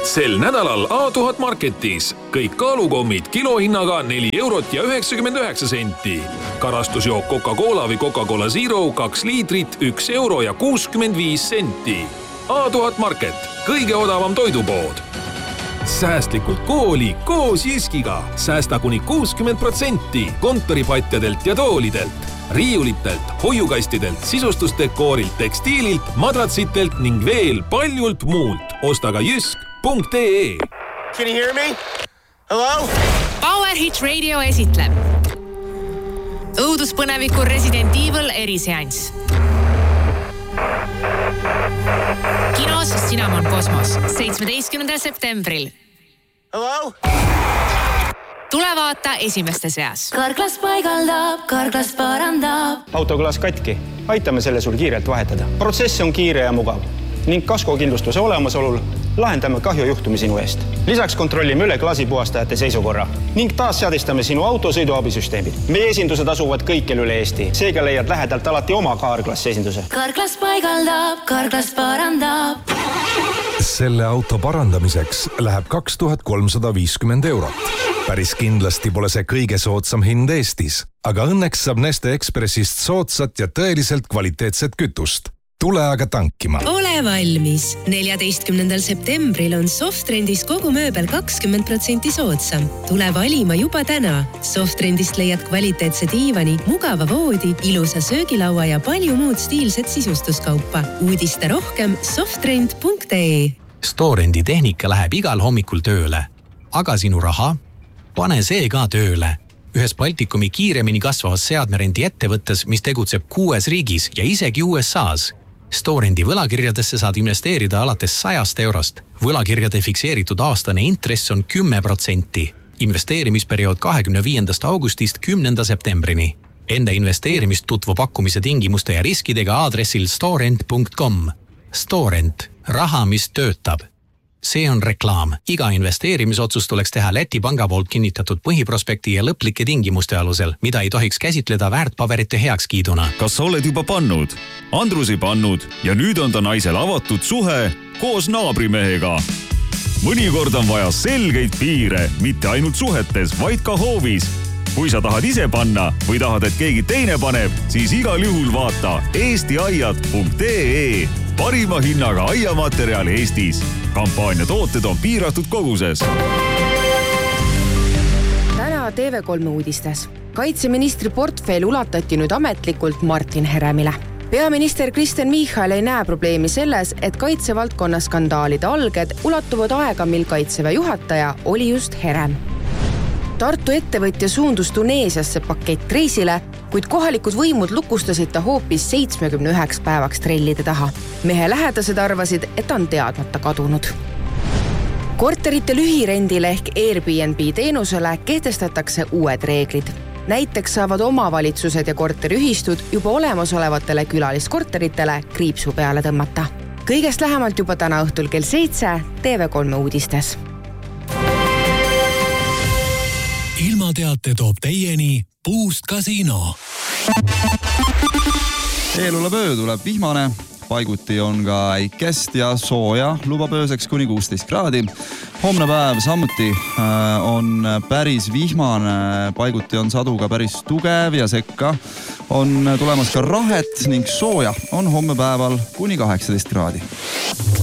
Sel nädalal A1000 Marketis kõik kaalukommid kilohinnaga 4,99 €. Karastusjook Coca-Cola või Coca-Cola Zero 2 liitrit 1,65 €. A1000 Market, kõige odavam toidupood. Säästlikult kooli koos Jyskiga. Säästa kuni 60% kontoripatjadelt ja toolidelt, riiulitelt, hoiukastidelt, sisustusdekoorilt, tekstiililt, madratsitelt ning veel paljult muult. Osta ka jysk.ee. Can you hear me? Hello? Power Hit Radio esitleb õuduspõneviku Resident Evil eriseanss. Kinos Cinnamon Cosmos 17. septembril. Hello? Tule vaata esimeste seas. Karklas paigaldab, karklas parandab. Autoklaas katki. Aitame selle sul kiirelt vahetada. Protsess on kiire ja mugav ning kaskokindlustuse olemasolul lahendame kahjujuhtumi sinu eest. Lisaks kontrollime üle klaasipuhastajate seisukorra ning taas seadistame sinu auto sõiduabisüsteemid. Meie esindused asuvad kõikjal üle Eesti. Seega leiad lähedalt alati oma Karklas esinduse. Karklas paigaldab, karklas parandab. Selle auto parandamiseks läheb 2350 €. Päris kindlasti pole see kõige soodsam hind Eestis, aga õnneks saab Neste Ekspressist soodsat ja tõeliselt kvaliteetset kütust. Tule aga tankima. Ole valmis. 14. septembril on Softrendis kogu mööbel 20% soodsam. Tule valima juba täna. Softrendist leiad kvaliteetse diivani, mugava voodi, ilusa söögilaua ja palju muud stiilset sisustuskaupa. Uudista rohkem softrend.ee. Storendi tehnika läheb igal hommikul tööle. Aga sinu raha? Pane see ka tööle. Ühes Baltikumi kiiremini kasvavas seadmerendi ettevõttes, mis tegutseb 6 riigis ja isegi USA's. Storendi võlakirjadesse saad investeerida alates 100 €. Võlakirjade fikseeritud aastane intress on 10%. Investeerimisperiood 25. augustist 10. septembrini. Enda investeerimist tutvu pakkumise tingimuste ja riskidega aadressil storend.com. Storend. Raha, mis töötab. See on reklaam. Iga investeerimisotsust tuleks teha Läti panga poolt kinnitatud põhiprospekti ja lõplike tingimuste alusel, mida ei tohiks käsitleda väärtpaberite heakskiiduna. Kas oled juba pannud? Andrus ei pannud ja nüüd on ta naisel avatud suhe koos naabrimehega. Mõnikord on vaja selgeid piire, mitte ainult suhetes, vaid ka hoovis. Kui sa tahad ise panna või tahad, et keegi teine paneb, siis igal juhul vaata eestiaiad.ee. Parima hinnaga aiamaterjal Eestis. Kampaania tooted on piiratud koguses. Täna TV3 uudistes. Kaitseministri portfell ulatati nüüd ametlikult Martin Heremile. Peaminister Kristen Michal ei näe probleemi selles, et kaitsevaldkonna skandaalide alged ulatuvad aega, mil kaitseväe juhataja oli just Herem. Tartu ettevõtja suundus Tuneesiasse pakettreisile, kuid kohalikud võimud lukustasid ta hoopis 79 päevaks trellide taha. Mehe lähedased arvasid, et on teadmata kadunud. Korterite lühirendile ehk Airbnb teenusele kehtestatakse uued reeglid. Näiteks saavad omavalitsused ja korteriühistud juba olemasolevatele külaliskorteritele kriipsu peale tõmmata. Kõigest lähemalt juba täna õhtul kell 7 TV3 uudistes. Ilmateate toob teieni Boost Casino. Eelulapöö tuleb vihmane, paiguti on ka äikest ja sooja, lubab ööseks kuni 16 kraadi. Homne päev samuti on päris vihmane, paiguti on sadu ka päris tugev ja sekka. On tulemas ka rahet ning sooja on homme päeval kuni 18 kraadi.